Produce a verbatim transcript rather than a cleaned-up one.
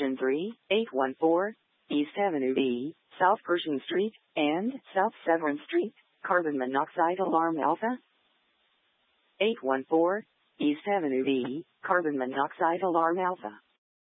Region three, eight one four, East Avenue B, South Pershing Street, and South Severn Street. Carbon monoxide alarm alpha. eight one four, East Avenue B, carbon monoxide alarm alpha.